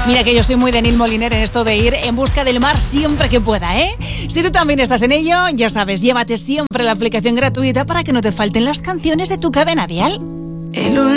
Mira que yo soy muy de Neil Moliner en esto de ir en busca del mar siempre que pueda, ¿eh? Si tú también estás en ello, ya sabes, llévate siempre la aplicación gratuita para que no te falten las canciones de tu cadena dial.